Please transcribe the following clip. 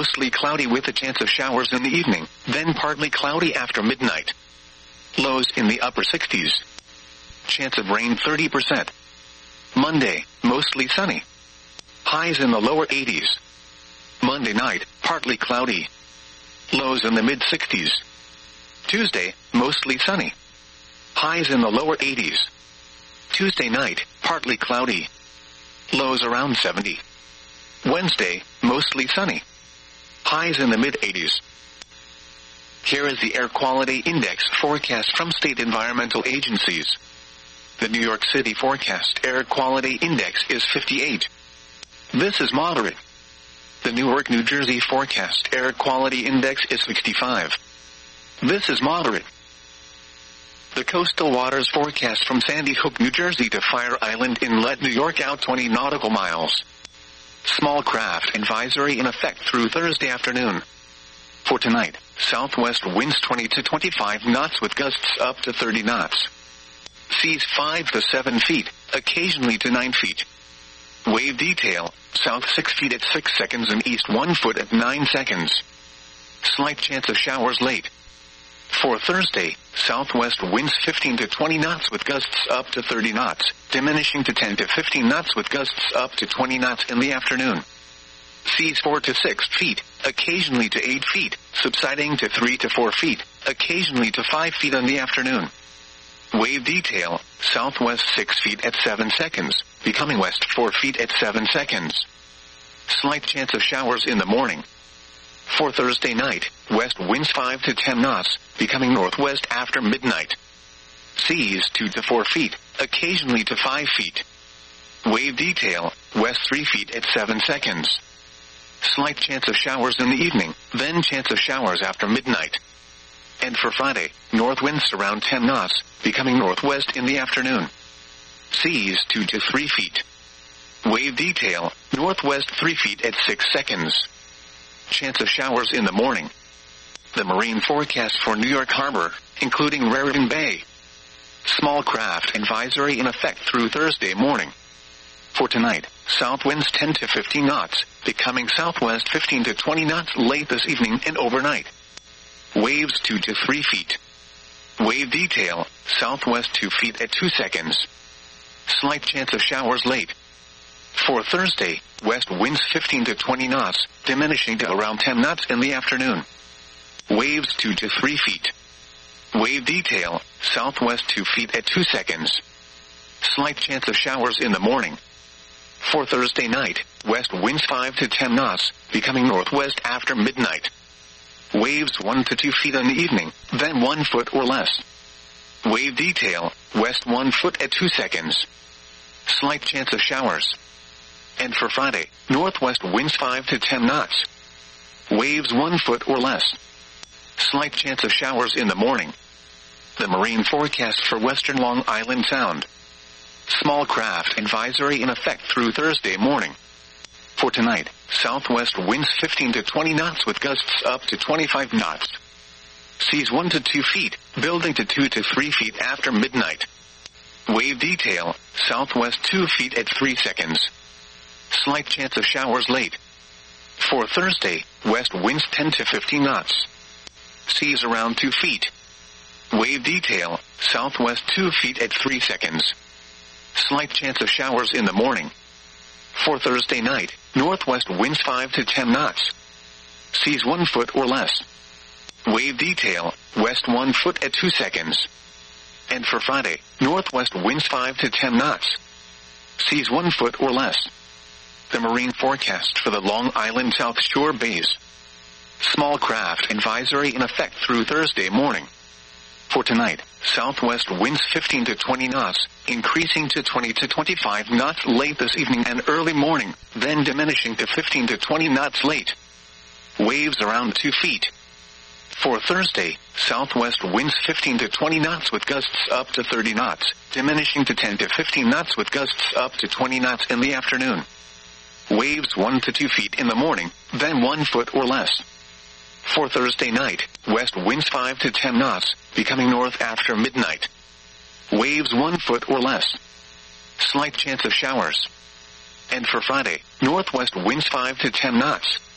mostly cloudy with a chance of showers in the evening, then partly cloudy after midnight. Lows in the upper 60s. Chance of rain 30%. Monday, mostly sunny. Highs in the lower 80s. Monday night, partly cloudy. Lows in the mid-60s. Tuesday, mostly sunny. Highs in the lower 80s. Tuesday night, partly cloudy. Lows around 70. Wednesday, mostly sunny. Highs in the mid-80s. Here is the Air Quality Index forecast from state environmental agencies. The New York City forecast Air Quality Index is 58. This is moderate. The Newark, New Jersey forecast Air Quality Index is 65. This is moderate. The Coastal Waters forecast from Sandy Hook, New Jersey to Fire Island Inlet, New York out 20 nautical miles. Small craft advisory in effect through Thursday afternoon. For tonight, southwest winds 20 to 25 knots with gusts up to 30 knots. Seas 5 to 7 feet, occasionally to 9 feet. Wave detail, south 6 feet at 6 seconds and east 1 foot at 9 seconds. Slight chance of showers late. For Thursday, southwest winds 15 to 20 knots with gusts up to 30 knots, diminishing to 10 to 15 knots with gusts up to 20 knots in the afternoon. Seas 4 to 6 feet, occasionally to 8 feet, subsiding to 3 to 4 feet, occasionally to 5 feet in the afternoon. Wave detail, southwest 6 feet at 7 seconds, becoming west 4 feet at 7 seconds. Slight chance of showers in the morning. For Thursday night, west winds 5 to 10 knots, becoming northwest after midnight. Seas 2 to 4 feet, occasionally to 5 feet. Wave detail, west 3 feet at 7 seconds. Slight chance of showers in the evening, then chance of showers after midnight. And for Friday, north winds around 10 knots, becoming northwest in the afternoon. Seas 2 to 3 feet. Wave detail, northwest 3 feet at 6 seconds. Chance of showers in the morning. The marine forecast for New York Harbor, including Raritan Bay. Small craft advisory in effect through Thursday morning. For tonight, south winds 10 to 15 knots, becoming southwest 15 to 20 knots late this evening and overnight. Waves 2 to 3 feet. Wave detail, southwest 2 feet at 2 seconds. Slight chance of showers late. For Thursday, west winds 15 to 20 knots, diminishing to around 10 knots in the afternoon. Waves 2 to 3 feet. Wave detail, southwest 2 feet at 2 seconds. Slight chance of showers in the morning. For Thursday night, west winds 5 to 10 knots, becoming northwest after midnight. Waves 1 to 2 feet in the evening, then 1 foot or less. Wave detail, west 1 foot at 2 seconds. Slight chance of showers. And for Friday, northwest winds 5 to 10 knots. Waves 1 foot or less. Slight chance of showers in the morning. The marine forecast for western Long Island Sound. Small craft advisory in effect through Thursday morning. For tonight, southwest winds 15 to 20 knots with gusts up to 25 knots. Seas 1 to 2 feet, building to 2 to 3 feet after midnight. Wave detail, southwest 2 feet at 3 seconds. Slight chance of showers late. For Thursday, west winds 10 to 15 knots. Seas around 2 feet. Wave detail, southwest 2 feet at 3 seconds. Slight chance of showers in the morning. For Thursday night, northwest winds 5 to 10 knots. Seas 1 foot or less. Wave detail, west 1 foot at 2 seconds. And for Friday, northwest winds 5 to 10 knots. Seas 1 foot or less. The marine forecast for the Long Island South Shore bays. Small craft advisory in effect through Thursday morning. For tonight, southwest winds 15 to 20 knots, increasing to 20 to 25 knots late this evening and early morning, then diminishing to 15 to 20 knots late. Waves around 2 feet. For Thursday, southwest winds 15 to 20 knots with gusts up to 30 knots, diminishing to 10 to 15 knots with gusts up to 20 knots in the afternoon. Waves 1 to 2 feet in the morning, then 1 foot or less. For Thursday night, west winds 5 to 10 knots, becoming north after midnight. Waves 1 foot or less. Slight chance of showers. And for Friday, northwest winds 5 to 10 knots,